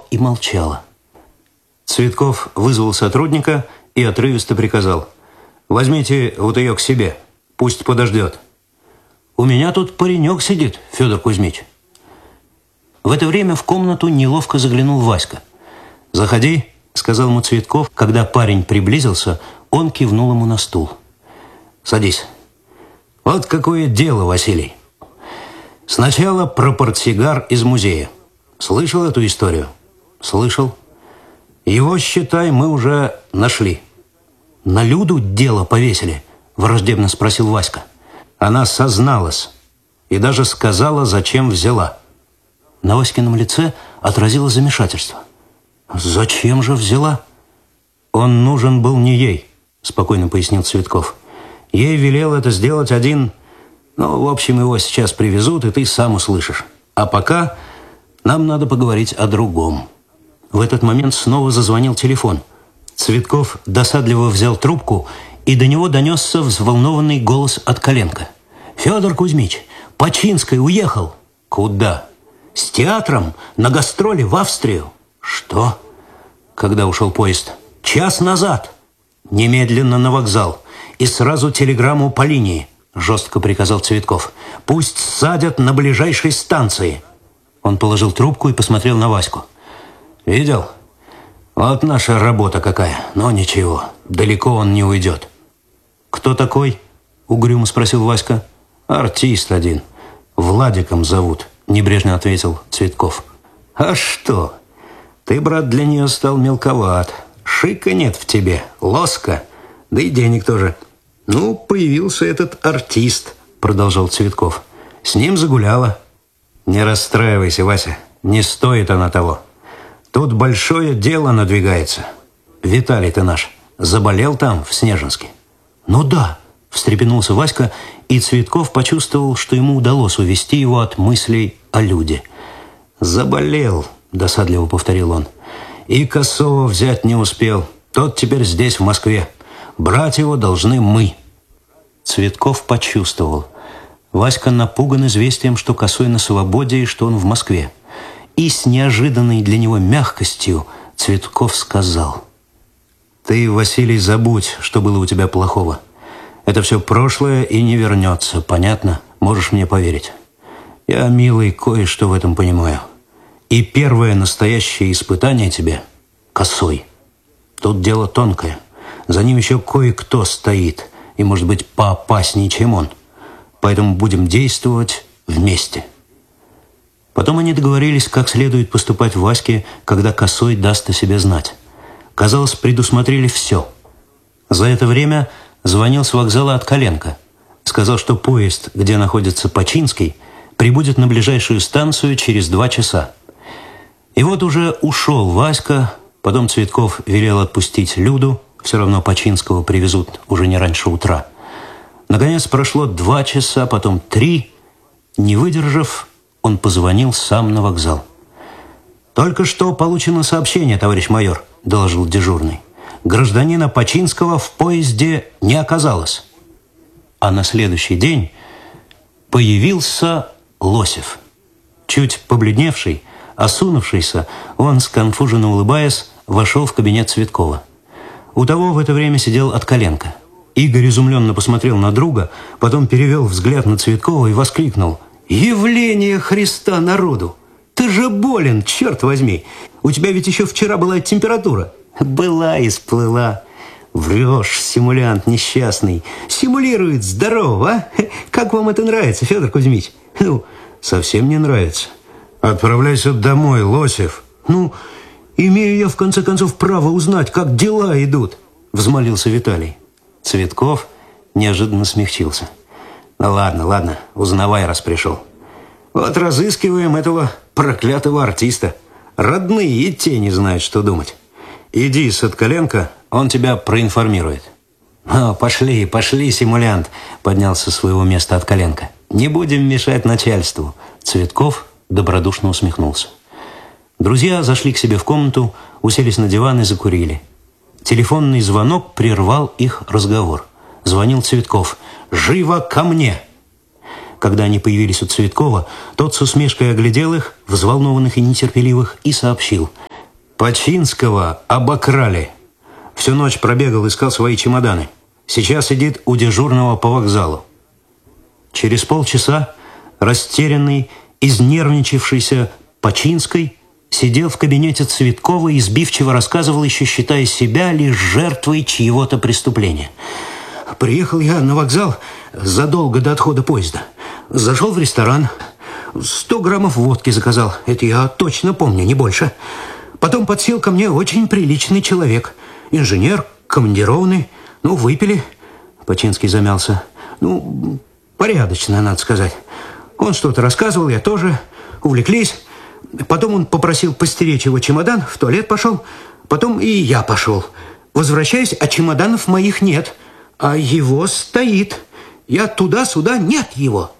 и молчала. Цветков вызвал сотрудника и отрывисто приказал: «Возьмите вот ее к себе, пусть подождет». «У меня тут паренек сидит, Федор Кузьмич». В это время в комнату неловко заглянул Васька. «Заходи», — сказал ему Цветков. Когда парень приблизился, он кивнул ему на стул. «Садись. Вот какое дело, Василий. Сначала про портсигар из музея. Слышал эту историю?» «Слышал». «Его, считай, мы уже нашли». «На Люду дело повесили?» — враждебно спросил Васька. «Она созналась и даже сказала, зачем взяла». На Васькином лице отразилось замешательство. «Зачем же взяла?» «Он нужен был не ей», — спокойно пояснил Цветков. «Ей велел это сделать один. Ну, в общем, его сейчас привезут, и ты сам услышишь. А пока нам надо поговорить о другом». В этот момент снова зазвонил телефон. Цветков досадливо взял трубку, и до него донесся взволнованный голос от Коленко. «Федор Кузьмич, Починский уехал». «Куда?» «С театром на гастроли в Австрию». «Что?» «Когда ушел поезд?» «Час назад». «Немедленно на вокзал. И сразу телеграмму по линии», — жестко приказал Цветков. «Пусть садят на ближайшей станции». Он положил трубку и посмотрел на Ваську. «Видел? Вот наша работа какая. Но ничего, далеко он не уйдет». «Кто такой?» — угрюмо спросил Васька. «Артист один. Владиком зовут», — небрежно ответил Цветков. «А что? Ты, брат, для нее стал мелковат. Шика нет в тебе, лоска, да и денег тоже. Ну, появился этот артист», — продолжал Цветков. «С ним загуляла». «Не расстраивайся, Вася, не стоит она того. Тут большое дело надвигается. Виталий ты наш заболел там, в Снежинске». «Ну да», — встрепенулся Васька, и Цветков почувствовал, что ему удалось увести его от мыслей о Люде. «Заболел», — досадливо повторил он. «И Косова взять не успел. Тот теперь здесь, в Москве. Брать его должны мы». Цветков почувствовал. Васька напуган известием, что Косой на свободе и что он в Москве. И с неожиданной для него мягкостью Цветков сказал: «Ты, Василий, забудь, что было у тебя плохого. Это все прошлое и не вернется, понятно? Можешь мне поверить. Я, милый, кое-что в этом понимаю. И первое настоящее испытание тебе — Косой. Тут дело тонкое. За ним еще кое-кто стоит, и, может быть, поопаснее, чем он. Поэтому будем действовать вместе». Потом они договорились, как следует поступать Ваське, когда Косой даст о себе знать. Казалось, предусмотрели все. За это время звонил с вокзала от Коленко. Сказал, что поезд, где находится Починский, прибудет на ближайшую станцию через 2 часа. И вот уже ушел Васька, потом Цветков велел отпустить Люду, все равно Починского привезут уже не раньше утра. Наконец прошло 2 часа, потом 3. Не выдержав, он позвонил сам на вокзал. «Только что получено сообщение, товарищ майор», — доложил дежурный. «Гражданина Починского в поезде не оказалось». А на следующий день появился Лосев. Чуть побледневший, осунувшийся, он, сконфуженно улыбаясь, вошел в кабинет Цветкова. У того в это время сидел от Коленко. Игорь изумленно посмотрел на друга, потом перевел взгляд на Цветкова и воскликнул: «Явление Христа народу! Ты же болен, черт возьми! У тебя ведь еще вчера была температура». «Была и сплыла». «Врешь, симулянт несчастный. Симулирует здорово, а? Как вам это нравится, Федор Кузьмич?» «Ну, совсем не нравится». «Отправляйся домой, Лосев». «Ну, имею я, в конце концов, право узнать, как дела идут», — взмолился Виталий. Цветков неожиданно смягчился. «Ну ладно, узнавай, раз пришел. Вот разыскиваем этого проклятого артиста. Родные и те не знают, что думать. Иди с Откаленко, он тебя проинформирует». «Пошли, симулянт», — поднялся с своего места Откаленко. «Не будем мешать начальству». Цветков добродушно усмехнулся. Друзья зашли к себе в комнату, уселись на диван и закурили. Телефонный звонок прервал их разговор. Звонил Цветков. «Живо ко мне!» Когда они появились у Цветкова, тот с усмешкой оглядел их, взволнованных и нетерпеливых, и сообщил: Починского обокрали. Всю ночь пробегал, искал свои чемоданы. Сейчас сидит у дежурного по вокзалу. Через полчаса растерянный, изнервничавшийся Починской сидел в кабинете Цветкова и сбивчиво рассказывал, еще считая себя лишь жертвой чьего-то преступления. «Приехал я на вокзал задолго до отхода поезда. Зашел в ресторан, 100 граммов водки заказал. Это я точно помню, не больше. Потом подсел ко мне очень приличный человек. Инженер, командированный. Ну, выпили». Починский замялся. «Ну, порядочно, надо сказать. Он что-то рассказывал, я тоже. Увлеклись. Потом он попросил постеречь его чемодан, в туалет пошел. Потом и я пошел. Возвращаюсь, а чемоданов моих нет. А его стоит. Я туда-сюда, нет его».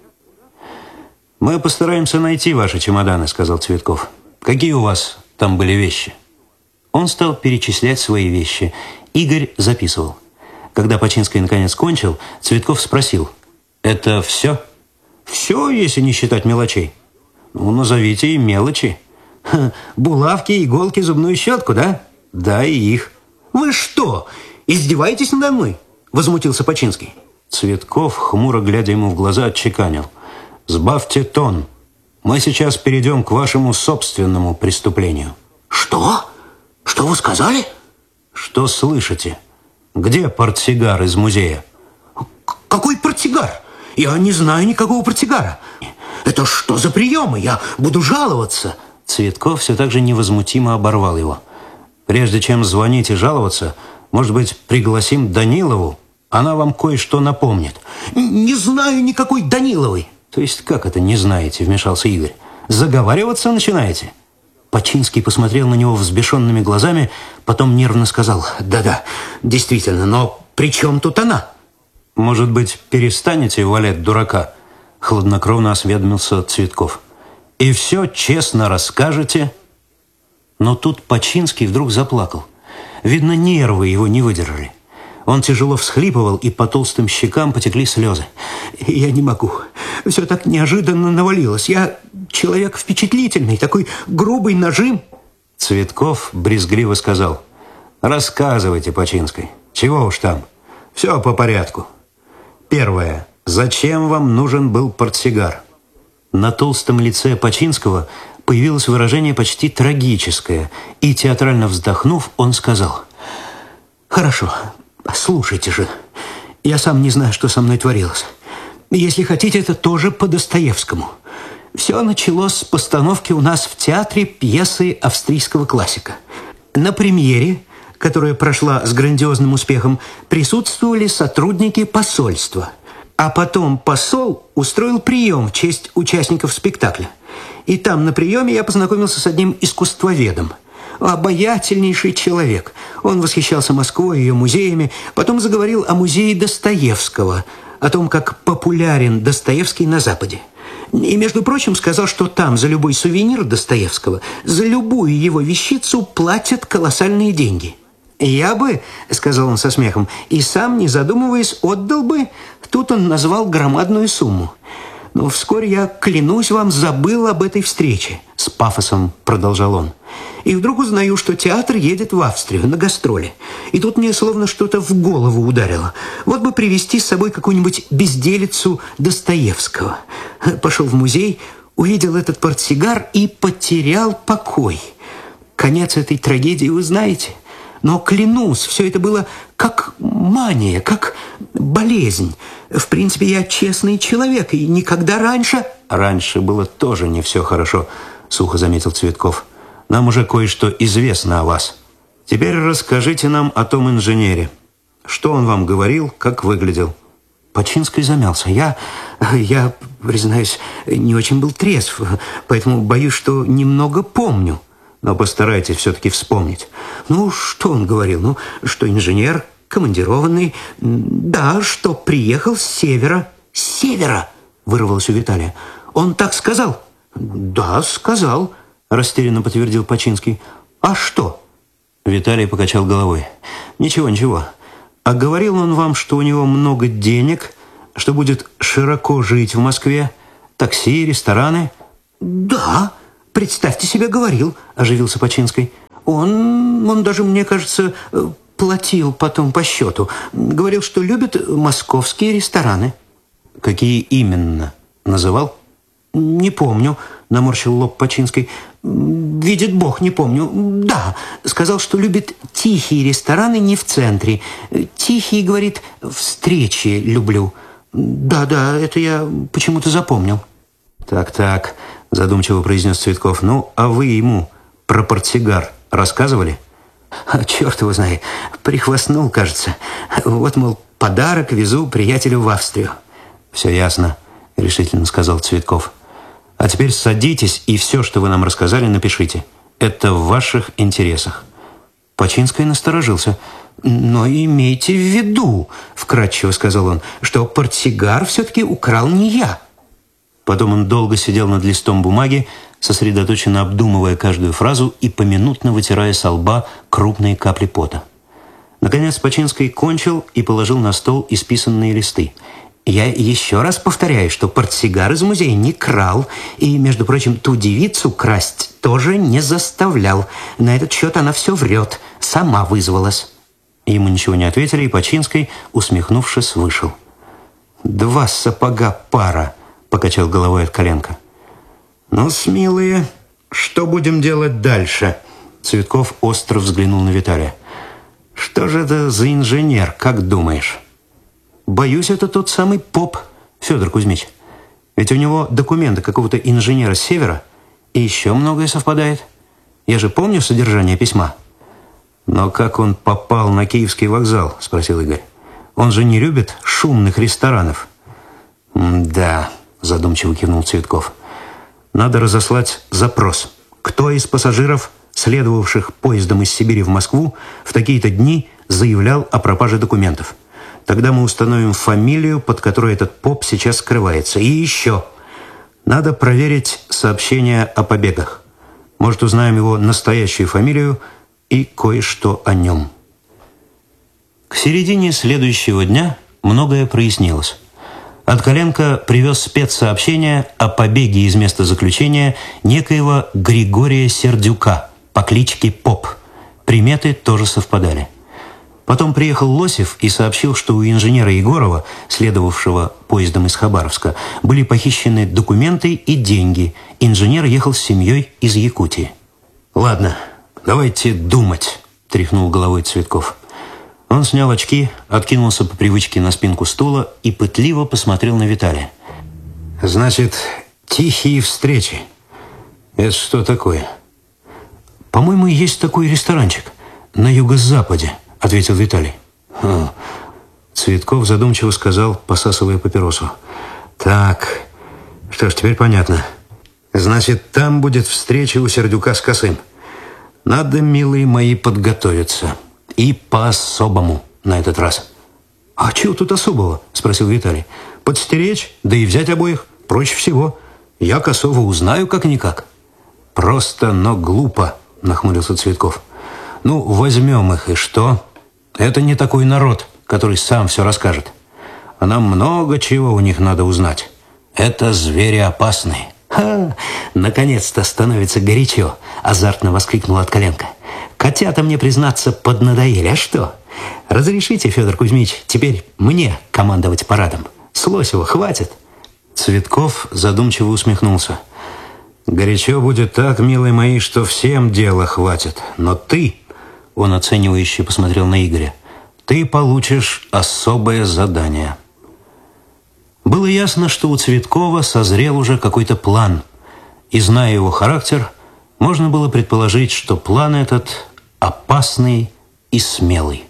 «Мы постараемся найти ваши чемоданы», — сказал Цветков. «Какие у вас там были вещи?» Он стал перечислять свои вещи. Игорь записывал. Когда Починский наконец кончил, Цветков спросил: «Это все?» «Все, если не считать мелочей». «Ну, назовите и мелочи». «Булавки, иголки, зубную щетку, да?» «Да, и их». «Вы что, издеваетесь надо мной?» — возмутился Починский. Цветков, хмуро глядя ему в глаза, отчеканил: «Сбавьте тон. Мы сейчас перейдем к вашему собственному преступлению». «Что? Что вы сказали?» «Что слышите? Где портсигар из музея?» «Какой портсигар? Я не знаю никакого портсигара. Это что за приемы? Я буду жаловаться». Цветков все так же невозмутимо оборвал его. «Прежде чем звонить и жаловаться, может быть, пригласим Данилову? Она вам кое-что напомнит». «Не знаю никакой Даниловой». «То есть как это не знаете?» — вмешался Игорь. «Заговариваться начинаете?» Починский посмотрел на него взбешенными глазами, потом нервно сказал: «Да-да, действительно, но при чем тут она?» «Может быть, перестанете валять дурака?» — хладнокровно осведомился Цветков. «И все честно расскажете?» Но тут Починский вдруг заплакал. Видно, нервы его не выдержали. Он тяжело всхлипывал, и по толстым щекам потекли слезы. «Я не могу. Все так неожиданно навалилось. Я человек впечатлительный, такой грубый нажим». Цветков брезгливо сказал: «Рассказывайте, Починской. Чего уж там. Все по порядку. Первое. Зачем вам нужен был портсигар?» На толстом лице Починского появилось выражение почти трагическое, и, театрально вздохнув, он сказал: «Хорошо, слушайте же. Я сам не знаю, что со мной творилось. Если хотите, это тоже по Достоевскому. Все началось с постановки у нас в театре пьесы австрийского классика. На премьере, которая прошла с грандиозным успехом, присутствовали сотрудники посольства. А потом посол устроил прием в честь участников спектакля. И там на приеме я познакомился с одним искусствоведом. Обаятельнейший человек. Он восхищался Москвой, ее музеями. Потом заговорил о музее Достоевского, о том, как популярен Достоевский на Западе. И, между прочим, сказал, что там за любой сувенир Достоевского, за любую его вещицу платят колоссальные деньги. «Я бы, — сказал он со смехом, — и сам, не задумываясь, отдал бы». Тут он назвал громадную сумму. «Но вскоре я, клянусь вам, забыл об этой встрече», — с пафосом продолжал он. «И вдруг узнаю, что театр едет в Австрию на гастроли. И тут мне словно что-то в голову ударило. Вот бы привезти с собой какую-нибудь безделицу Достоевского. Пошел в музей, увидел этот портсигар и потерял покой. Конец этой трагедии вы знаете. Но, клянусь, все это было как мания, как болезнь. В принципе, я честный человек, и никогда раньше...» «Раньше было тоже не все хорошо», — сухо заметил Цветков. «Нам уже кое-что известно о вас. Теперь расскажите нам о том инженере. Что он вам говорил, как выглядел?» Починский замялся. Я, признаюсь, не очень был трезв, поэтому боюсь, что немного помню». «Но постарайтесь все-таки вспомнить». «Ну, что он говорил? Ну, что инженер, командированный. Да, что приехал с севера». «С севера?» — вырвалось у Виталия. «Он так сказал?» «Да, сказал», — растерянно подтвердил Починский. «А что?» Виталий покачал головой. «Ничего, ничего. А говорил он вам, что у него много денег, что будет широко жить в Москве? Такси, рестораны?» «Да, представьте себе, говорил», — оживился Починский. Он даже, мне кажется, платил потом по счету. Говорил, что любит московские рестораны. Какие именно? Называл? Не помню, наморщил лоб Починский. Видит Бог, не помню. Да, сказал, что любит тихие рестораны не в центре. Тихие, говорит, встречи люблю. Да, это я почему-то запомнил. Так, задумчиво произнес Цветков. Ну, а вы ему про портсигар рассказывали? Черт его знает, прихвастнул, кажется. Вот, мол, подарок везу приятелю в Австрию. Все ясно, решительно сказал Цветков. А теперь садитесь и все, что вы нам рассказали, напишите. Это в ваших интересах. Починский насторожился. Но имейте в виду, вкратчиво сказал он, что портсигар все-таки украл не я. Потом он долго сидел над листом бумаги, сосредоточенно обдумывая каждую фразу и поминутно вытирая со лба крупные капли пота. Наконец Починский кончил и положил на стол исписанные листы. Я еще раз повторяю, что портсигар из музея не крал, и, между прочим, ту девицу красть тоже не заставлял. На этот счет она все врет, сама вызвалась. Ему ничего не ответили, и Починский, усмехнувшись, вышел. «Два сапога пара», — покачал головой от коленка. «Ну, смелые, что будем делать дальше?» Цветков остро взглянул на Виталия. «Что же это за инженер, как думаешь?» «Боюсь, это тот самый поп, Федор Кузьмич. Ведь у него документы какого-то инженера с севера, и еще многое совпадает. Я же помню содержание письма». «Но как он попал на Киевский вокзал?» – спросил Игорь. «Он же не любит шумных ресторанов». «Да», – задумчиво кивнул Цветков. «Надо разослать запрос. Кто из пассажиров, следовавших поездом из Сибири в Москву, в такие-то дни заявлял о пропаже документов? Тогда мы установим фамилию, под которой этот поп сейчас скрывается. И еще. Надо проверить сообщения о побегах. Может, узнаем его настоящую фамилию и кое-что о нем». К середине следующего дня многое прояснилось. Откаленко привез спецсообщение о побеге из места заключения некоего Григория Сердюка по кличке Поп. Приметы тоже совпадали. Потом приехал Лосев и сообщил, что у инженера Егорова, следовавшего поездом из Хабаровска, были похищены документы и деньги. Инженер ехал с семьей из Якутии. «Ладно, давайте думать», – тряхнул головой Цветков. Он снял очки, откинулся по привычке на спинку стула и пытливо посмотрел на Виталия. «Значит, тихие встречи. Это что такое?» «По-моему, есть такой ресторанчик на юго-западе», – ответил Виталий. Цветков задумчиво сказал, посасывая папиросу. «Так, что ж, теперь понятно. Значит, там будет встреча у Сердюка с Косым. Надо, милые мои, подготовиться. И по-особому на этот раз». «А чего тут особого?» – спросил Виталий. «Подстеречь, да и взять обоих. Проще всего. Я Косова узнаю как-никак». «Просто, но глупо», – нахмурился Цветков. «Ну, возьмем их, и что? Это не такой народ, который сам все расскажет. А нам много чего у них надо узнать. Это звери опасные». «Ха! Наконец-то становится горячо!» – азартно воскликнул Откаленко. «Котята мне, признаться, поднадоели. А что? Разрешите, Федор Кузьмич, теперь мне командовать парадом? С Лосева хватит?» Цветков задумчиво усмехнулся. «Горячо будет так, милые мои, что всем дела хватит. Но ты...» – он оценивающе посмотрел на Игоря. «Ты получишь особое задание». Было ясно, что у Цветкова созрел уже какой-то план. И, зная его характер, можно было предположить, что план этот опасный и смелый.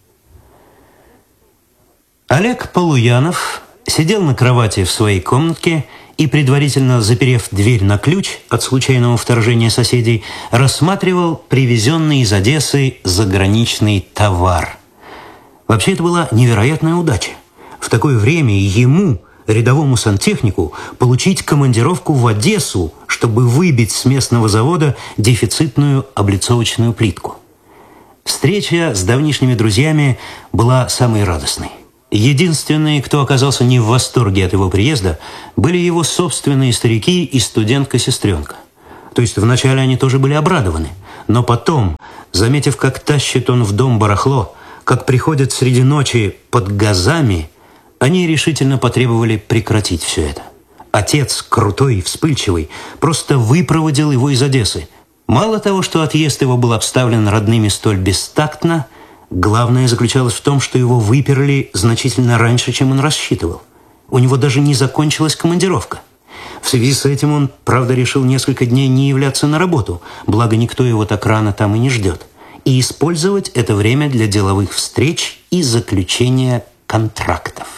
Олег Полуянов сидел на кровати в своей комнатке и, предварительно заперев дверь на ключ от случайного вторжения соседей, рассматривал привезенный из Одессы заграничный товар. Вообще, это была невероятная удача. В такое время ему, рядовому сантехнику, получить командировку в Одессу, чтобы выбить с местного завода дефицитную облицовочную плитку. Встреча с давнишними друзьями была самой радостной. Единственные, кто оказался не в восторге от его приезда, были его собственные старики и студентка-сестренка. То есть вначале они тоже были обрадованы, но потом, Заметив, как тащит он в дом барахло, как приходят среди ночи под газами, они решительно потребовали прекратить все это. Отец, крутой и вспыльчивый, просто выпроводил его из Одессы. Мало того, что отъезд его был обставлен родными столь бестактно, главное заключалось в том, что его выперли значительно раньше, чем он рассчитывал. У него даже не закончилась командировка. В связи с этим он, правда, решил несколько дней не являться на работу, благо никто его так рано там и не ждет, и использовать это время для деловых встреч и заключения контрактов.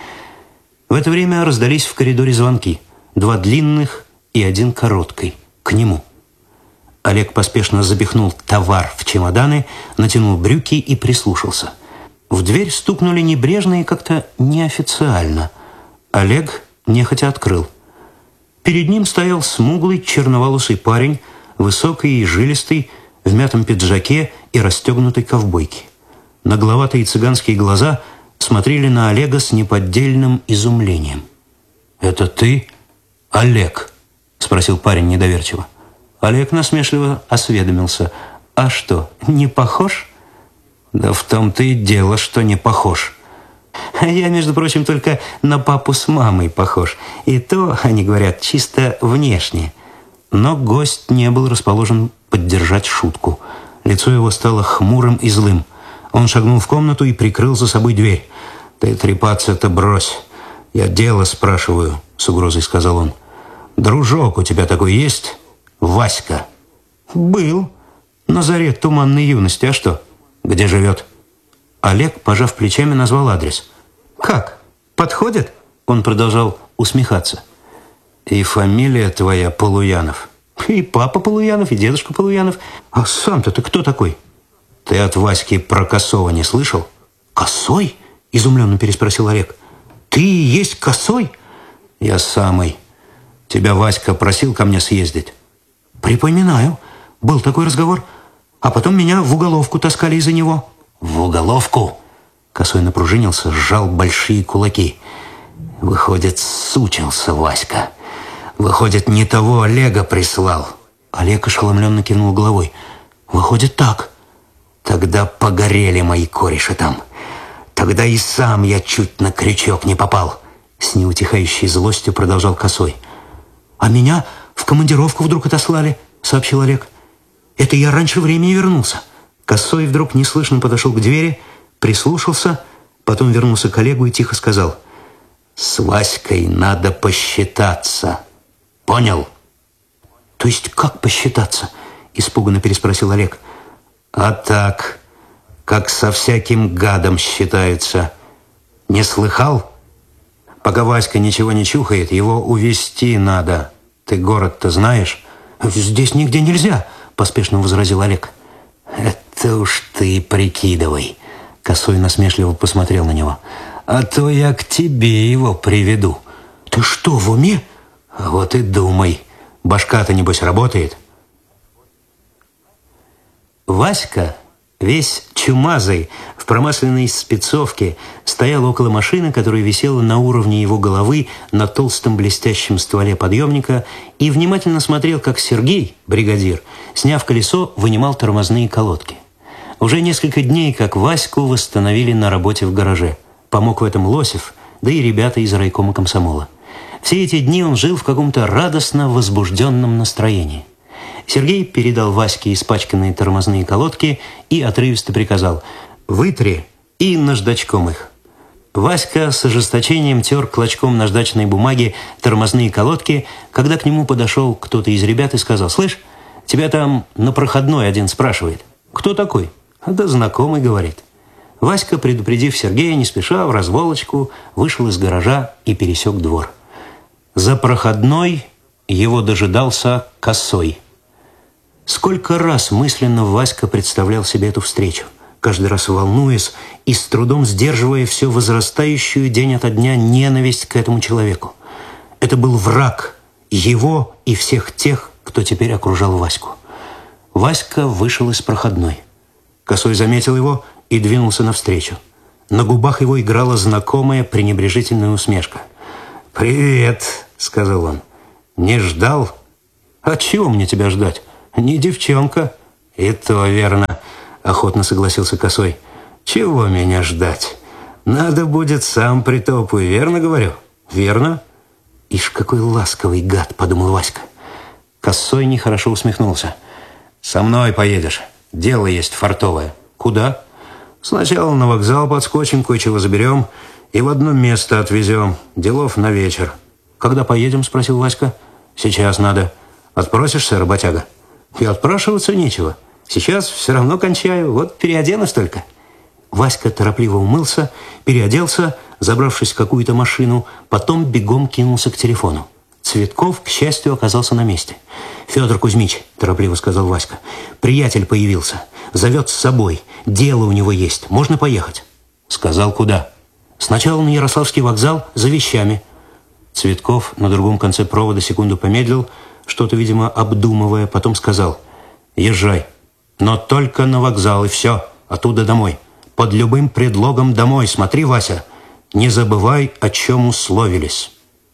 В это время раздались в коридоре звонки. 2 длинных и 1 короткий. К нему. Олег поспешно запихнул товар в чемоданы, натянул брюки и прислушался. В дверь стукнули небрежно и как-то неофициально. Олег нехотя открыл. Перед ним стоял смуглый черноволосый парень, высокий и жилистый, в мятом пиджаке и расстегнутой ковбойке. Нагловатые цыганские глаза смотрели на Олега с неподдельным изумлением. «Это ты, Олег?» – спросил парень недоверчиво. Олег насмешливо осведомился. «А что, не похож?» «Да в том-то и дело, что не похож. Я, между прочим, только на папу с мамой похож. И то, они говорят, чисто внешне». Но гость не был расположен поддержать шутку. Лицо его стало хмурым и злым. Он шагнул в комнату и прикрыл за собой дверь. «Ты трепаться-то брось. Я дело спрашиваю», — с угрозой сказал он. «Дружок у тебя такой есть? Васька?» «Был. На заре туманной юности. А что? Где живет?» Олег, пожав плечами, назвал адрес. «Как? Подходит?» Он продолжал усмехаться. «И фамилия твоя Полуянов?» «И папа Полуянов, и дедушка Полуянов. А сам-то ты кто такой?» «Ты от Васьки про Косова не слышал?» «Косой?» – изумленно переспросил Олег. «Ты и есть Косой?» «Я самый. Тебя Васька просил ко мне съездить?» «Припоминаю. Был такой разговор. А потом меня в уголовку таскали из-за него». «В уголовку?» Косой напружинился, сжал большие кулаки. «Выходит, сучился Васька. Выходит, не того Олега прислал». Олег ошеломленно кивнул головой. «Выходит, так». «Тогда погорели мои кореши там. Тогда и сам я чуть на крючок не попал». С неутихающей злостью продолжал Косой. «А меня в командировку вдруг отослали», — сообщил Олег. «Это я раньше времени вернулся». Косой вдруг неслышно подошел к двери, прислушался, потом вернулся к Олегу и тихо сказал: «С Васькой надо посчитаться. Понял?» «То есть как посчитаться?» – испуганно переспросил Олег. «А так, как со всяким гадом считаются. Не слыхал? Пока Васька ничего не чухает, его увезти надо. Ты город-то знаешь?» «Здесь нигде нельзя», – поспешно возразил Олег. «Это уж ты прикидывай», – Косой насмешливо посмотрел на него. «А то я к тебе его приведу». «Ты что, в уме?» «Вот и думай. Башка-то, небось, работает». Васька, весь чумазый, в промасленной спецовке, стоял около машины, которая висела на уровне его головы на толстом блестящем стволе подъемника, и внимательно смотрел, как Сергей, бригадир, сняв колесо, вынимал тормозные колодки. Уже несколько дней, как Ваську восстановили на работе в гараже. Помог в этом Лосев, да и ребята из райкома комсомола. Все эти дни он жил в каком-то радостно возбужденном настроении. Сергей передал Ваське испачканные тормозные колодки и отрывисто приказал: «Вытри и наждачком их». Васька с ожесточением тер клочком наждачной бумаги тормозные колодки, когда к нему подошел кто-то из ребят и сказал: «Слышь, тебя там на проходной один спрашивает». «Кто такой?» «Да знакомый, — говорит». Васька, предупредив Сергея, не спеша в разволочку вышел из гаража и пересек двор. За проходной его дожидался Косой. Сколько раз мысленно Васька представлял себе эту встречу, каждый раз волнуясь и с трудом сдерживая все возрастающую день ото дня ненависть к этому человеку. Это был враг его и всех тех, кто теперь окружал Ваську. Васька вышел из проходной. Косой заметил его и двинулся навстречу. На губах его играла знакомая пренебрежительная усмешка. «Привет», — сказал он. «Не ждал?» «А чего мне тебя ждать? Не девчонка». «И то верно. охотно согласился Косой. Чего меня ждать? Надо будет, сам притопаю, верно говорю? Верно? Ишь, какой ласковый гад, подумал Васька. Косой нехорошо усмехнулся. Со мной поедешь, дело есть фартовое. Куда? Сначала на вокзал подскочим, кое-чего заберем и в одно место отвезем. Делов на вечер. Когда поедем, спросил Васька. Сейчас надо. Отпросишься, работяга? И отпрашиваться нечего. Сейчас все равно кончаю, вот переоденусь только. Васька торопливо умылся, переоделся, забравшись в какую-то машину, потом бегом кинулся к телефону. Цветков, к счастью, оказался на месте. «Федор Кузьмич», – торопливо сказал Васька, – «приятель появился, зовет с собой, дело у него есть, можно поехать?» Сказал, куда. «Сначала на Ярославский вокзал за вещами». Цветков на другом конце провода секунду помедлил, что-то, видимо, обдумывая, потом сказал: «Езжай, но только на вокзал, и все, оттуда домой. Под любым предлогом домой, смотри, Вася, не забывай, о чем условились».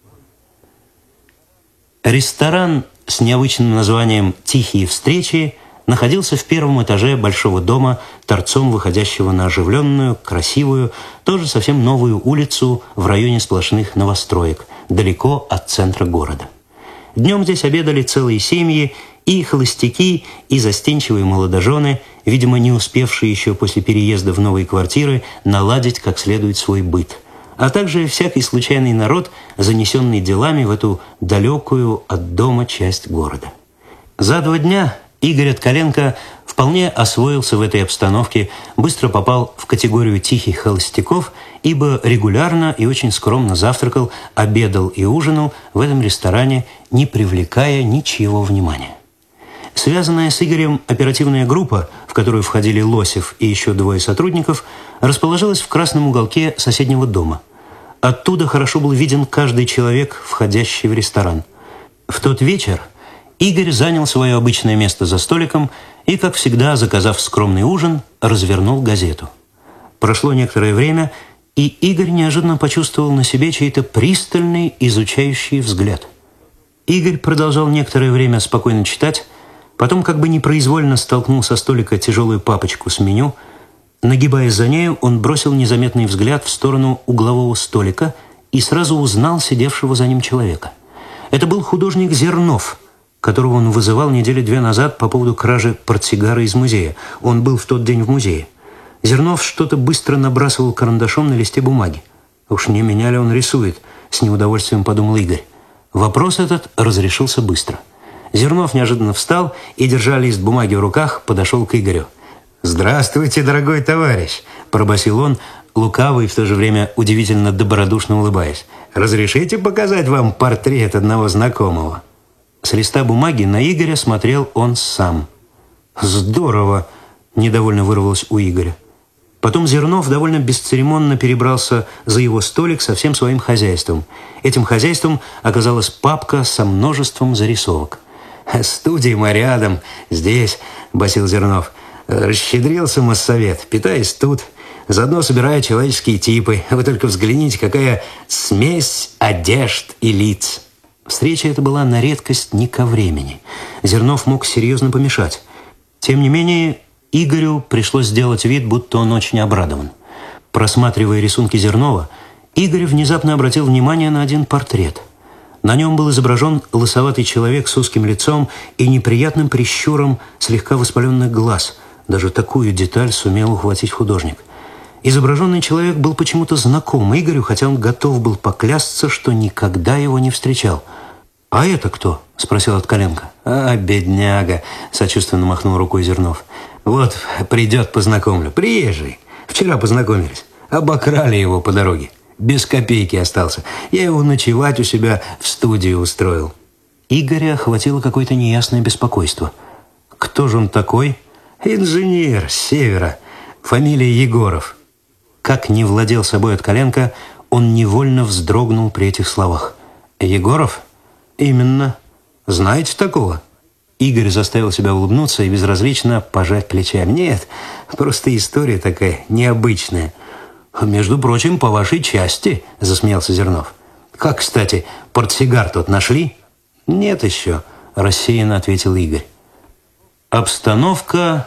Ресторан с необычным названием «Тихие встречи» находился в первом этаже большого дома, торцом выходящего на оживленную, красивую, тоже совсем новую улицу в районе сплошных новостроек, далеко от центра города. Днем здесь обедали целые семьи, и холостяки, и застенчивые молодожены, видимо, не успевшие еще после переезда в новые квартиры наладить как следует свой быт, а также всякий случайный народ, занесенный делами в эту далекую от дома часть города. За 2 дня Игорь Ткаленко вполне освоился в этой обстановке, быстро попал в категорию тихих холостяков, ибо регулярно и очень скромно завтракал, обедал и ужинал в этом ресторане, не привлекая ничьего внимания. Связанная с Игорем оперативная группа, в которую входили Лосев и еще 2 сотрудников, расположилась в красном уголке соседнего дома. Оттуда хорошо был виден каждый человек, входящий в ресторан. В тот вечер Игорь занял свое обычное место за столиком и, как всегда, заказав скромный ужин, развернул газету. Прошло некоторое время, и Игорь неожиданно почувствовал на себе чей-то пристальный, изучающий взгляд. Игорь продолжал некоторое время спокойно читать, потом как бы непроизвольно столкнул со столика тяжелую папочку с меню. Нагибаясь за нею, он бросил незаметный взгляд в сторону углового столика и сразу узнал сидевшего за ним человека. Это был художник Зернов, которого он вызывал 2 недели назад по поводу кражи портсигара из музея. Он был в тот день в музее. Зернов что-то быстро набрасывал карандашом на листе бумаги. «Уж не меня ли он рисует?» – с неудовольствием подумал Игорь. Вопрос этот разрешился быстро. Зернов неожиданно встал и, держа лист бумаги в руках, подошел к Игорю. «Здравствуйте, дорогой товарищ!» – пробасил он, лукаво и в то же время удивительно добродушно улыбаясь. «Разрешите показать вам портрет одного знакомого?» С листа бумаги на Игоря смотрел он сам. «Здорово!» – недовольно вырвалось у Игоря. Потом Зернов довольно бесцеремонно перебрался за его столик со всем своим хозяйством. Этим хозяйством оказалась папка со множеством зарисовок. «Студия мы рядом, здесь», – басил Зернов. «Расщедрился моссовет, питаясь тут, заодно собирая человеческие типы. Вы только взгляните, какая смесь одежд и лиц». Встреча эта была на редкость не ко времени. Зернов мог серьезно помешать. Тем не менее, Игорю пришлось сделать вид, будто он очень обрадован. Просматривая рисунки Зернова, Игорь внезапно обратил внимание на один портрет. На нем был изображен лысоватый человек с узким лицом и неприятным прищуром слегка воспаленных глаз. Даже такую деталь сумел ухватить художник. Изображенный человек был почему-то знаком Игорю, хотя он готов был поклясться, что никогда его не встречал. «А это кто?» – спросил Ткаленко. «А, бедняга!» – сочувственно махнул рукой Зернов. «Вот придет, познакомлю. Приезжий. Вчера познакомились. Обокрали его по дороге. Без копейки остался. Я его ночевать у себя в студию устроил». Игоря охватило какое-то неясное беспокойство. «Кто же он такой?» «Инженер с севера. Фамилия Егоров». Как не владел собой Ткаленко, он невольно вздрогнул при этих словах. «Егоров?» «Именно. Знаете такого?» Игорь заставил себя улыбнуться и безразлично пожать плечами. «Нет, просто история такая необычная». «Между прочим, по вашей части», – засмеялся Зернов. «Как, кстати, портсигар тот нашли?» «Нет еще», – рассеянно ответил Игорь. Обстановка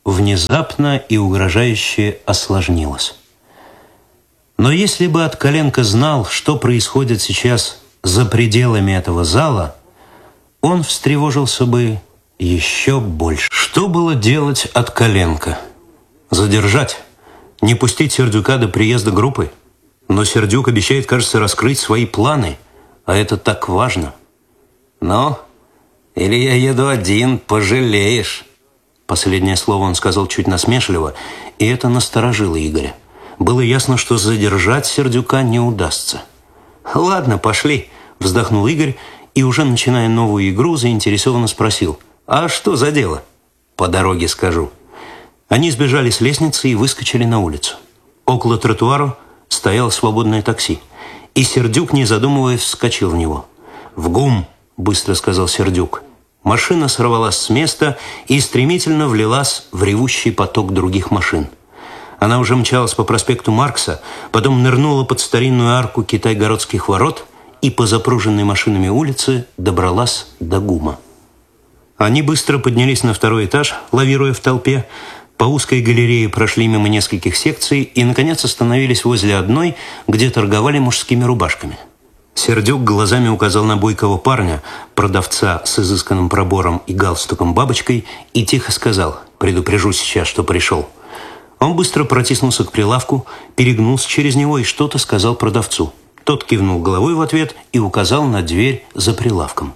внезапно и угрожающе осложнилось. Но если бы Откаленко знал, что происходит сейчас за пределами этого зала, он встревожился бы еще больше. Что было делать Откаленко? Задержать? Не пустить Сердюка до приезда группы? Но Сердюк обещает, кажется, раскрыть свои планы, а это так важно. «Ну, или я еду один, пожалеешь». Последнее слово он сказал чуть насмешливо, и это насторожило Игоря. Было ясно, что задержать Сердюка не удастся. «Ладно, пошли», – вздохнул Игорь, и уже начиная новую игру, заинтересованно спросил: «А что за дело?» «По дороге скажу». Они сбежали с лестницы и выскочили на улицу. Около тротуара стояло свободное такси, и Сердюк, не задумываясь, вскочил в него. «В ГУМ», – быстро сказал Сердюк. Машина сорвалась с места и стремительно влилась в ревущий поток других машин. Она уже мчалась по проспекту Маркса, потом нырнула под старинную арку Китайгородских ворот и по запруженной машинами улице добралась до ГУМа. Они быстро поднялись на второй этаж, лавируя в толпе, по узкой галерее прошли мимо нескольких секций и, наконец, остановились возле одной, где торговали мужскими рубашками. Сердюк глазами указал на бойкого парня, продавца с изысканным пробором и галстуком-бабочкой, и тихо сказал: «Предупрежу сейчас, что пришел». Он быстро протиснулся к прилавку, перегнулся через него и что-то сказал продавцу. Тот кивнул головой в ответ и указал на дверь за прилавком.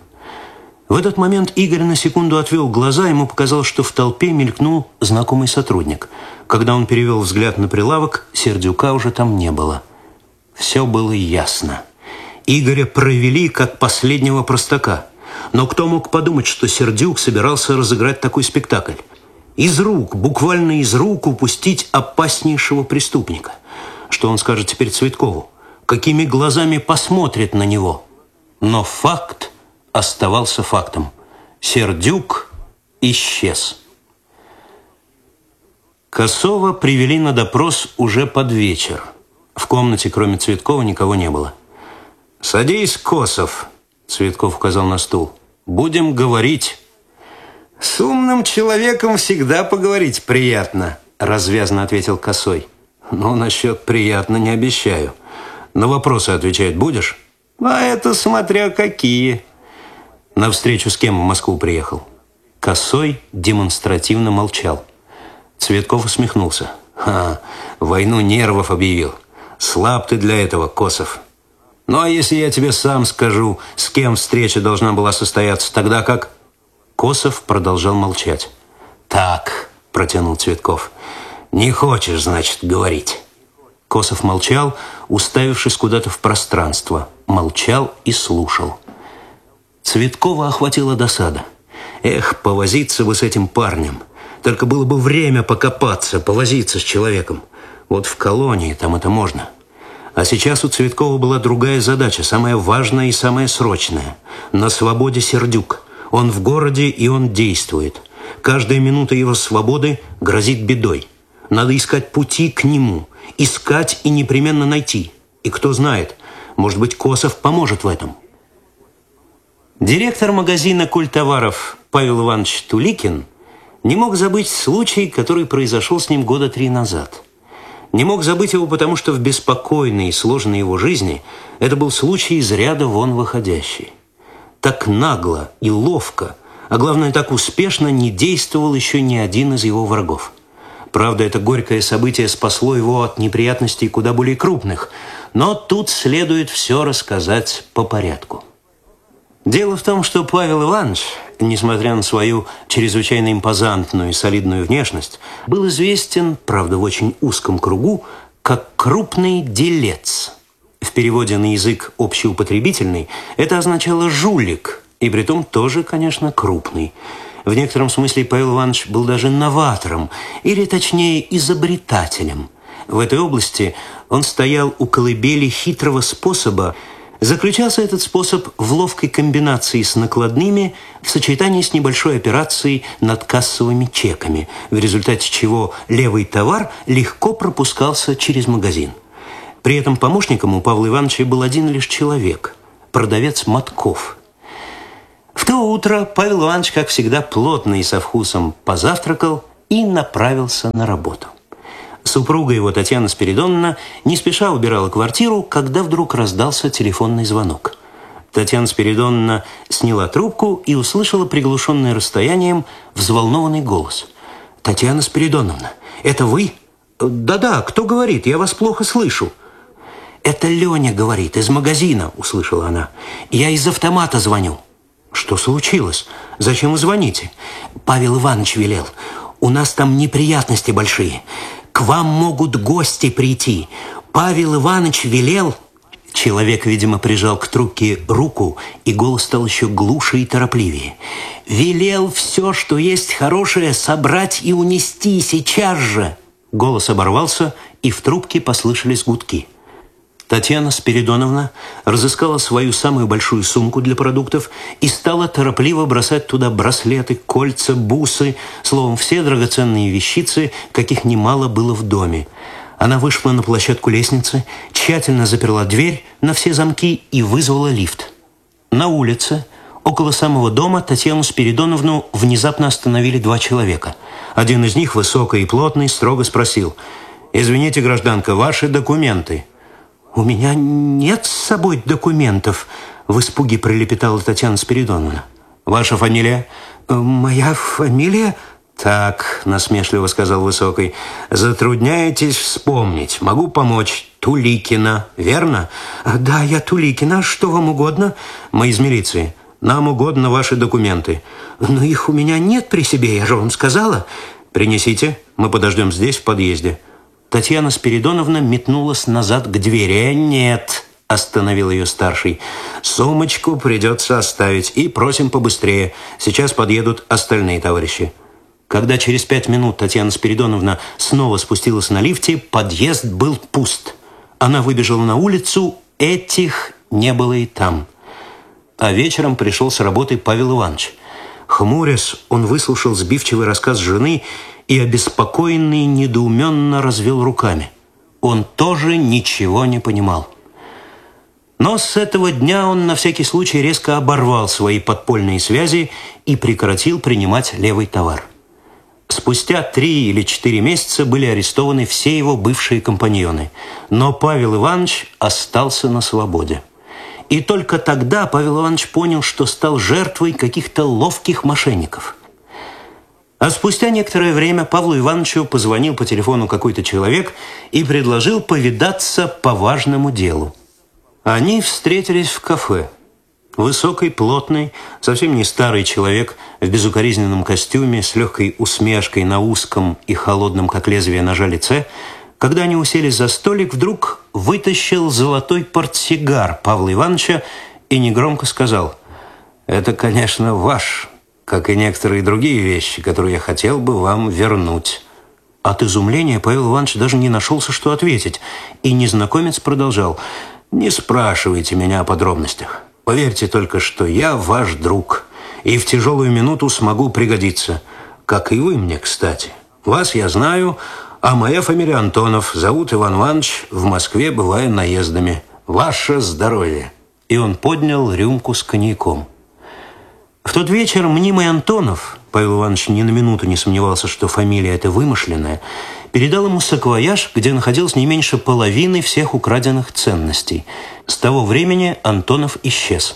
В этот момент Игорь на секунду отвел глаза, ему показалось, что в толпе мелькнул знакомый сотрудник. Когда он перевел взгляд на прилавок, Сердюка уже там не было. Все было ясно. Игоря провели как последнего простака. Но кто мог подумать, что Сердюк собирался разыграть такой спектакль? Из рук, буквально из рук упустить опаснейшего преступника. Что он скажет теперь Цветкову? Какими глазами посмотрит на него? Но факт оставался фактом. Сердюк исчез. Косова привели на допрос уже под вечер. В комнате, кроме Цветкова, никого не было. «Садись, Косов», – Цветков указал на стул. «Будем говорить». «С умным человеком всегда поговорить приятно», – развязно ответил Косой. «Ну, насчет приятно не обещаю. На вопросы отвечать будешь?» «А это смотря какие». «На встречу с кем в Москву приехал?» Косой демонстративно молчал. Цветков усмехнулся. «Войну нервов объявил. Слаб ты для этого, Косов. Ну, а если я тебе сам скажу, с кем встреча должна была состояться, тогда как...» Косов продолжал молчать. «Так», – протянул Цветков, – «не хочешь, значит, говорить». Косов молчал, уставившись куда-то в пространство. Молчал и слушал. Цветкова охватила досада. Эх, повозиться бы с этим парнем. Только было бы время покопаться, повозиться с человеком. Вот в колонии там это можно. А сейчас у Цветкова была другая задача, самая важная и самая срочная. На свободе Сердюк. Он в городе, и он действует. Каждая минута его свободы грозит бедой. Надо искать пути к нему. Искать и непременно найти. И кто знает, может быть, Косов поможет в этом. Директор магазина культтоваров Павел Иванович Туликин не мог забыть случай, который произошел с ним года 3 назад. Не мог забыть его, потому что в беспокойной и сложной его жизни это был случай из ряда вон выходящий. Так нагло и ловко, а главное, так успешно не действовал еще ни один из его врагов. Правда, это горькое событие спасло его от неприятностей куда более крупных, но тут следует все рассказать по порядку. Дело в том, что Павел Иванович, несмотря на свою чрезвычайно импозантную и солидную внешность, был известен, правда, в очень узком кругу, как крупный делец. В переводе на язык общеупотребительный это означало «жулик», и притом тоже, конечно, крупный. В некотором смысле Павел Иванович был даже новатором, или, точнее, изобретателем. В этой области он стоял у колыбели хитрого способа. Заключался этот способ в ловкой комбинации с накладными в сочетании с небольшой операцией над кассовыми чеками, в результате чего левый товар легко пропускался через магазин. При этом помощником у Павла Ивановича был один лишь человек – продавец Матков. В то утро Павел Иванович, как всегда, плотно и со вкусом позавтракал и направился на работу. Супруга его, Татьяна Спиридоновна, не спеша убирала квартиру, когда вдруг раздался телефонный звонок. Татьяна Спиридоновна сняла трубку и услышала приглушенный расстоянием взволнованный голос. «Татьяна Спиридоновна, это вы?» «Да-да, кто говорит? Я вас плохо слышу». «Это Леня говорит, из магазина», — услышала она. «Я из автомата звоню». «Что случилось? Зачем вы звоните?» «Павел Иванович велел. У нас там неприятности большие. К вам могут гости прийти. Павел Иванович велел...» Человек, видимо, прижал к трубке руку, и голос стал еще глуше и торопливее. «Велел все, что есть хорошее, собрать и унести сейчас же!» Голос оборвался, и в трубке послышались гудки. Татьяна Спиридоновна разыскала свою самую большую сумку для продуктов и стала торопливо бросать туда браслеты, кольца, бусы, словом, все драгоценные вещицы, каких немало было в доме. Она вышла на площадку лестницы, тщательно заперла дверь на все замки и вызвала лифт. На улице, около самого дома, Татьяну Спиридоновну внезапно остановили два человека. Один из них, высокий и плотный, строго спросил: «Извините, гражданка, ваши документы?» «У меня нет с собой документов», — в испуге пролепетала Татьяна Спиридоновна. «Ваша фамилия?» «Моя фамилия?» «Так», — насмешливо сказал Высокий, — «затрудняетесь вспомнить. Могу помочь. Туликина, верно?» «Да, я Туликина. Что вам угодно?» «Мы из милиции. Нам угодно ваши документы». «Но их у меня нет при себе, я же вам сказала». «Принесите, мы подождем здесь, в подъезде». Татьяна Спиридоновна метнулась назад к двери. «Нет», — остановил ее старший, — «сумочку придется оставить, и просим побыстрее. Сейчас подъедут остальные товарищи». Когда через 5 минут Татьяна Спиридоновна снова спустилась на лифте, подъезд был пуст. Она выбежала на улицу, этих не было и там. А вечером пришел с работы Павел Иванович. Хмурясь, он выслушал сбивчивый рассказ жены и, обеспокоенный, недоуменно развел руками. Он тоже ничего не понимал. Но с этого дня он на всякий случай резко оборвал свои подпольные связи и прекратил принимать левый товар. Спустя 3 или 4 месяца были арестованы все его бывшие компаньоны, но Павел Иванович остался на свободе. И только тогда Павел Иванович понял, что стал жертвой каких-то ловких мошенников. А спустя некоторое время Павлу Ивановичу позвонил по телефону какой-то человек и предложил повидаться по важному делу. Они встретились в кафе. Высокий, плотный, совсем не старый человек в безукоризненном костюме с легкой усмешкой на узком и холодном, как лезвие ножа, лице, когда они уселись за столик, вдруг вытащил золотой портсигар Павла Ивановича и негромко сказал: «Это, конечно, ваш, как и некоторые другие вещи, которые я хотел бы вам вернуть». От изумления Павел Иванович даже не нашелся, что ответить, и незнакомец продолжал: «Не спрашивайте меня о подробностях. Поверьте только, что я ваш друг, и в тяжелую минуту смогу пригодиться. Как и вы мне, кстати. Вас я знаю, а моя фамилия Антонов. Зовут Иван Иванович, в Москве бываю наездами. Ваше здоровье!» И он поднял рюмку с коньяком. В тот вечер мнимый Антонов, Павел Иванович ни на минуту не сомневался, что фамилия эта вымышленная, передал ему саквояж, где находилось не меньше половины всех украденных ценностей. С того времени Антонов исчез.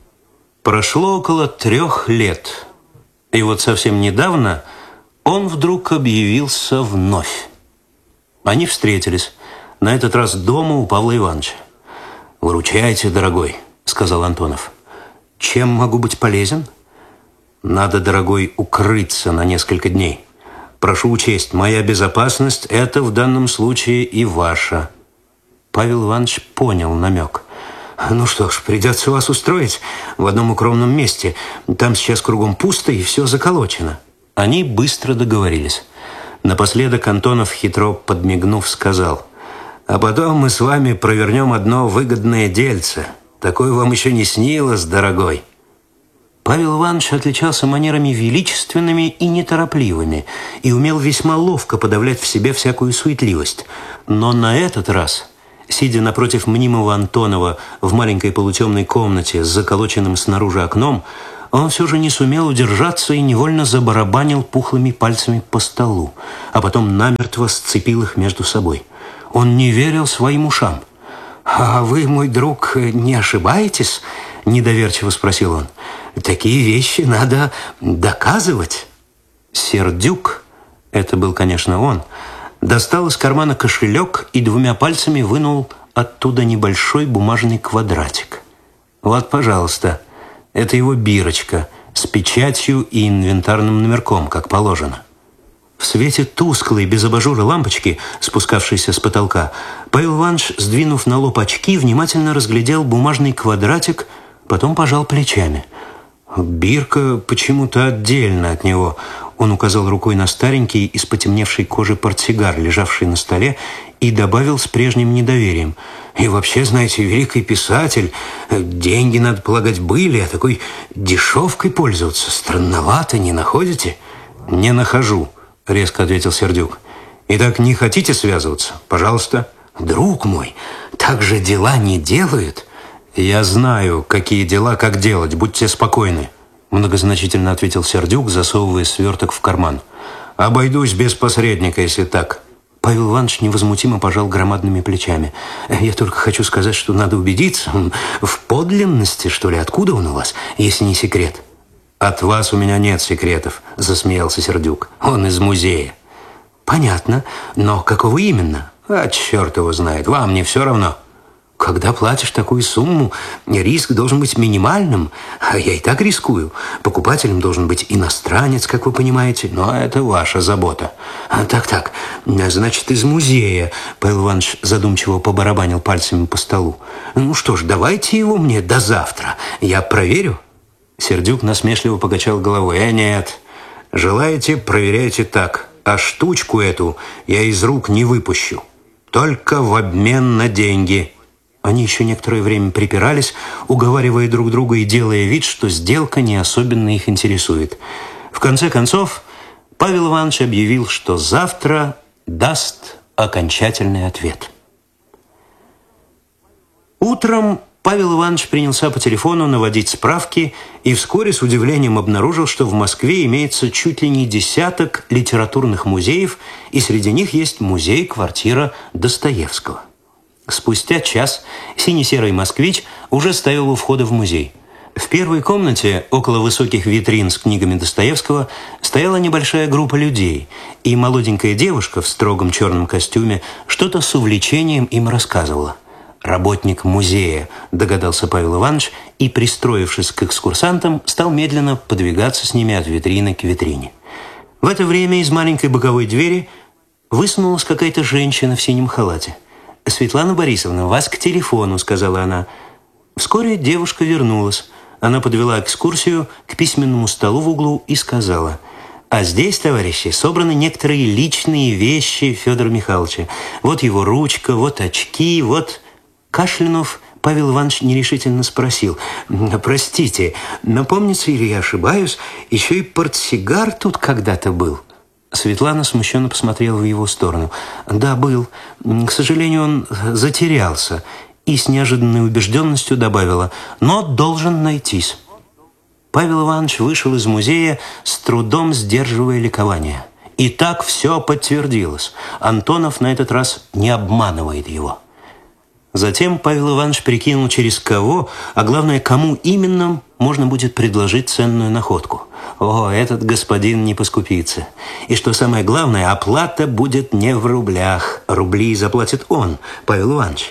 Прошло около 3 лет, и вот совсем недавно он вдруг объявился вновь. Они встретились, на этот раз дома у Павла Ивановича. «Выручайте, дорогой», — сказал Антонов. «Чем могу быть полезен?» «Надо, дорогой, укрыться на несколько дней. Прошу учесть, моя безопасность – это в данном случае и ваша». Павел Иванович понял намек. «Ну что ж, придется вас устроить в одном укромном месте. Там сейчас кругом пусто и все заколочено». Они быстро договорились. Напоследок Антонов, хитро подмигнув, сказал: «А потом мы с вами провернем одно выгодное дельце. Такое вам еще не снилось, дорогой». Павел Иванович отличался манерами величественными и неторопливыми и умел весьма ловко подавлять в себе всякую суетливость. Но на этот раз, сидя напротив мнимого Антонова в маленькой полутемной комнате с заколоченным снаружи окном, он все же не сумел удержаться и невольно забарабанил пухлыми пальцами по столу, а потом намертво сцепил их между собой. Он не верил своим ушам. «А вы, мой друг, не ошибаетесь?» – недоверчиво спросил он. «Такие вещи надо доказывать». Сердюк, это был, конечно, он, достал из кармана кошелек и двумя пальцами вынул оттуда небольшой бумажный квадратик. «Вот, пожалуйста, это его бирочка с печатью и инвентарным номерком, как положено». В свете тусклой, без абажура лампочки, спускавшейся с потолка, Павел Иванович, сдвинув на лоб очки, внимательно разглядел бумажный квадратик, потом пожал плечами. Бирка почему-то отдельно от него. Он указал рукой на старенький, из потемневшей кожи портсигар, лежавший на столе, и добавил с прежним недоверием. «И вообще, знаете, великий писатель, деньги, надо полагать, были, а такой дешевкой пользоваться странновато, не находите?» «Не нахожу», — резко ответил Сердюк. «Итак, не хотите связываться? Пожалуйста». «Друг мой, так же дела не делают». «Я знаю, какие дела, как делать, будьте спокойны», — многозначительно ответил Сердюк, засовывая сверток в карман. «Обойдусь без посредника, если так». Павел Иванович невозмутимо пожал громадными плечами. «Я только хочу сказать, что надо убедиться в подлинности, что ли, откуда он у вас, если не секрет». «От вас у меня нет секретов», — засмеялся Сердюк. «Он из музея». «Понятно, но какого именно?» «А черт его знает, вам не все равно». «Когда платишь такую сумму, риск должен быть минимальным, а я и так рискую. Покупателем должен быть иностранец, как вы понимаете, но это ваша забота». «Так, значит, из музея», — Павел Иванович задумчиво побарабанил пальцами по столу. «Ну что ж, давайте его мне до завтра, я проверю». Сердюк насмешливо покачал головой. «Нет, желаете, проверяйте так, а штучку эту я из рук не выпущу. Только в обмен на деньги». Они еще некоторое время припирались, уговаривая друг друга и делая вид, что сделка не особенно их интересует. В конце концов, Павел Иванович объявил, что завтра даст окончательный ответ. Утром Павел Иванович принялся по телефону наводить справки и вскоре с удивлением обнаружил, что в Москве имеется чуть ли не десяток литературных музеев, и среди них есть музей-квартира Достоевского. Спустя час сине-серый москвич уже стоял у входа в музей. В первой комнате, около высоких витрин с книгами Достоевского, стояла небольшая группа людей, и молоденькая девушка в строгом черном костюме что-то с увлечением им рассказывала. «Работник музея», догадался Павел Иванович, и, пристроившись к экскурсантам, стал медленно подвигаться с ними от витрины к витрине. В это время из маленькой боковой двери высунулась какая-то женщина в синем халате. «Светлана Борисовна, вас к телефону», — сказала она. Вскоре девушка вернулась. Она подвела экскурсию к письменному столу в углу и сказала: «А здесь, товарищи, собраны некоторые личные вещи Федора Михайловича. Вот его ручка, вот очки, вот...» Кашлянув, Павел Иванович нерешительно спросил: «Простите, но помнится, или я ошибаюсь, еще и портсигар тут когда-то был?» Светлана смущенно посмотрела в его сторону. «Да, был. К сожалению, он затерялся». И с неожиданной убежденностью добавила: «Но должен найтись». Павел Иванович вышел из музея, с трудом сдерживая ликование. И так все подтвердилось. Антонов на этот раз не обманывает его. Затем Павел Иванович прикинул, через кого, а главное, кому именно можно будет предложить ценную находку. О, этот господин не поскупится. И что самое главное, оплата будет не в рублях. Рубли заплатит он, Павел Иванович.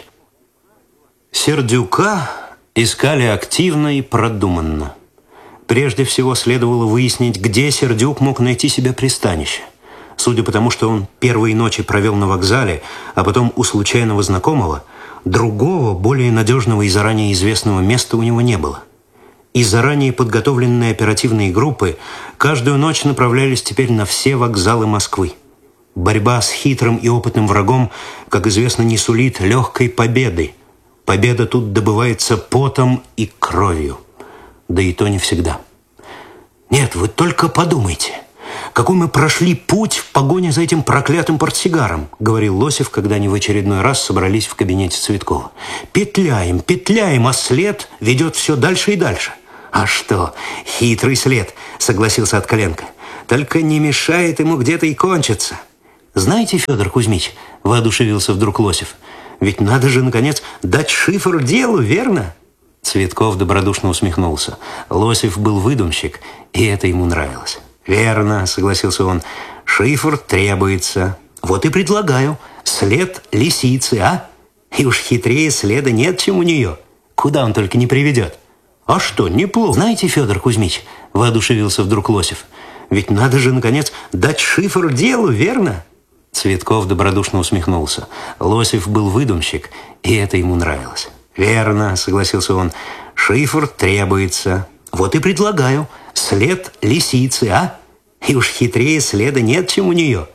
Сердюка искали активно и продуманно. Прежде всего следовало выяснить, где Сердюк мог найти себе пристанище. Судя по тому, что он первые ночи провел на вокзале, а потом у случайного знакомого, другого, более надежного и заранее известного места у него не было. И заранее подготовленные оперативные группы каждую ночь направлялись теперь на все вокзалы Москвы. Борьба с хитрым и опытным врагом, как известно, не сулит легкой победы. Победа тут добывается потом и кровью. Да и то не всегда. Нет, вы только подумайте, какой мы прошли путь в погоне за этим проклятым портсигаром, говорил Лосев, когда они в очередной раз собрались в кабинете Цветкова. Петляем, а след ведет все дальше и дальше. «А что, хитрый след», — согласился Откаленко. «Только не мешает ему где-то и кончиться». «Знаете, Федор Кузьмич», — воодушевился вдруг Лосев, «ведь надо же, наконец, дать шифр делу, верно?» Цветков добродушно усмехнулся. Лосев был выдумщик, и это ему нравилось. «Верно», — согласился он, — «шифр требуется. Вот и предлагаю. След лисицы, а? И уж хитрее следа нет, чем у нее. Куда он только не приведет». «А что, неплохо». «Знаете, Федор Кузьмич», — воодушевился вдруг Лосев, «ведь надо же, наконец, дать шифр делу, верно?» Цветков добродушно усмехнулся. Лосев был выдумщик, и это ему нравилось. «Верно», — согласился он, — «шифр требуется. Вот и предлагаю. След лисицы, а? И уж хитрее следа нет, чем у нее».